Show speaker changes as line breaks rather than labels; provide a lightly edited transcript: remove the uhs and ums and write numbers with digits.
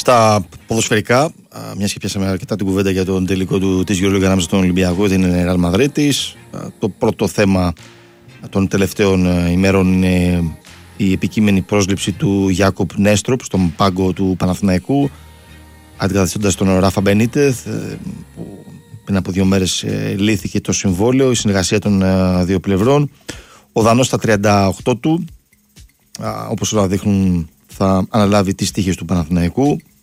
Στα ποδοσφαιρικά, μιας και πιάσαμε αρκετά την κουβέντα για τον τελικό της EuroLeague ανάμεσα στον Ολυμπιακό, την Real Μαδρίτης. Το πρώτο θέμα των τελευταίων ημέρων είναι η επικείμενη πρόσληψη του Γιάκοπ Νέστροπ στον πάγκο του Παναθηναϊκού, αντικαταστώντας τον Ράφα Μπενίτεθ, που πριν από 2 μέρες λύθηκε το συμβόλαιο, η συνεργασία των δύο πλευρών. Ο Δανός στα 38 του, όπως όλα δείχνουν, θα αναλάβει τις τύχες του Παναθηναϊκού.